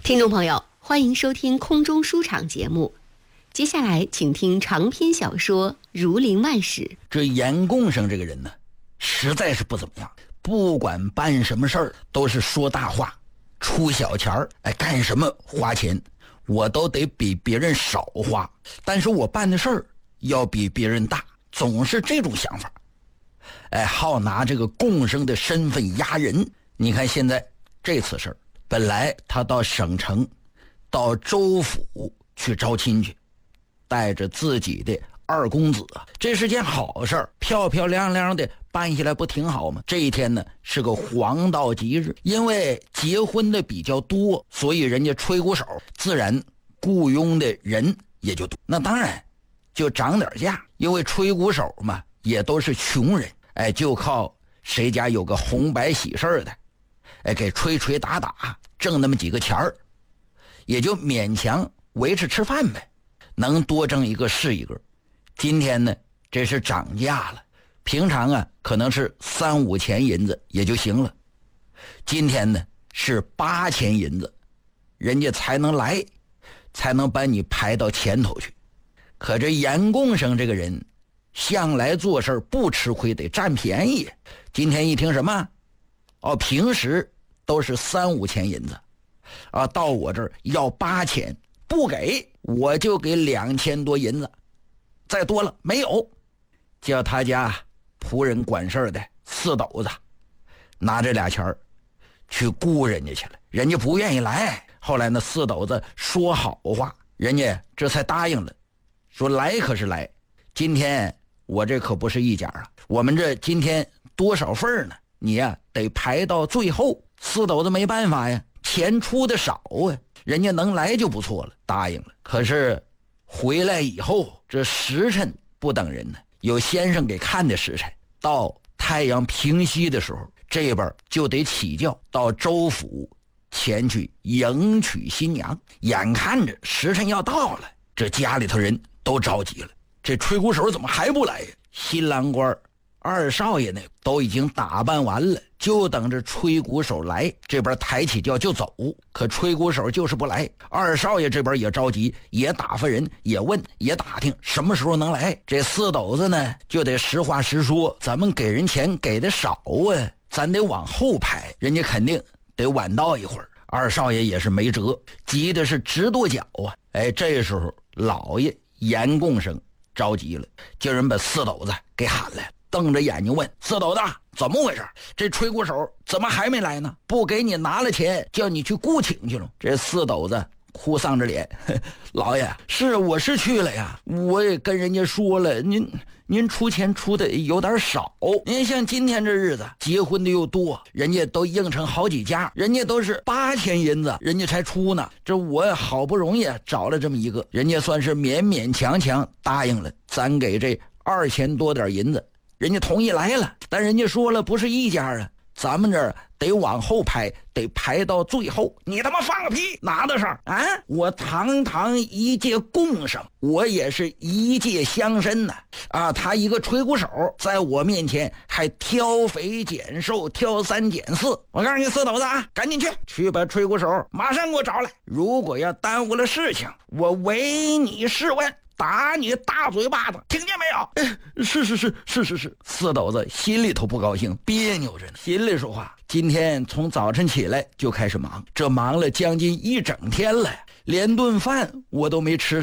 听众朋友，欢迎收听空中书场节目。接下来请听长篇小说《儒林外史》。 这严贡生这个人呢，实在是不怎么样，不管办什么事儿都是说大话，出小钱儿，干什么花钱我都得比别人少花，但是我办的事儿要比别人大，总是这种想法。好拿这个贡生的身份压人。你看现在这次事儿，本来他到省城到州府去招亲去，带着自己的二公子啊，这是件好事儿，漂漂亮亮的办下来不挺好吗？这一天呢是个黄道吉日，因为结婚的比较多，所以人家吹鼓手自然雇佣的人也就多，那当然就涨点价，因为吹鼓手嘛也都是穷人，就靠谁家有个红白喜事的，给吹吹打打，挣那么几个钱儿，也就勉强维持吃饭呗，能多挣一个是一个。今天呢这是涨价了，平常啊可能是3-5钱银子也就行了，今天呢是8钱银子，人家才能来，才能把你排到前头去。可这严贡生这个人向来做事不吃亏，得占便宜。今天一听什么平时都是3-5钱银子到我这儿要8钱，不给我就给2000多银子，再多了没有。叫他家仆人管事的四斗子拿这俩钱去雇人家去了，人家不愿意来。后来那四斗子说好话，人家这才答应了，说来可是来，今天我这可不是一家啊，我们这今天多少份呢，你呀得排到最后。四斗子没办法呀，钱出的少啊，人家能来就不错了，答应了。可是回来以后这时辰不等人呢，有先生给看的时辰，到太阳平西的时候，这边就得起轿到州府前去迎娶新娘。眼看着时辰要到了，这家里头人都着急了，这吹鼓手怎么还不来呀？新郎官二少爷呢都已经打扮完了，就等着吹鼓手来，这边抬起轿就走。可吹鼓手就是不来，二少爷这边也着急，也打发人，也问，也打听什么时候能来。这四斗子呢就得实话实说，咱们给人钱给的少啊，咱得往后排，人家肯定得晚到一会儿。二少爷也是没辙，急的是直跺脚啊。这时候老爷严贡生着急了，叫人把四斗子给喊来，瞪着眼睛问四斗子怎么回事，这吹鼓手怎么还没来呢？不给你拿了钱叫你去雇请去了。这四斗子哭丧着脸，老爷我是去了呀，我也跟人家说了，您出钱出的有点少，您像今天这日子结婚的又多，人家都应承好几家，人家都是8钱银子人家才出呢，这我好不容易找了这么一个，人家算是勉勉强强答应了，咱给这2钱多点银子，人家同意来了，但人家说了不是一家啊，咱们这儿得往后排，得排到最后。你他妈放个屁，拿得上啊？我堂堂一介贡生，我也是一介乡绅呢他一个吹鼓手在我面前还挑肥拣瘦，挑3拣4。我告诉你四斗子赶紧去把吹鼓手马上给我找来，如果要耽误了事情，我唯你是问，打你大嘴巴子，听见没有？是。四斗子心里头不高兴，别扭着呢，心里说话。今天从早晨起来就开始忙，这忙了将近1整天了，连顿饭我都没吃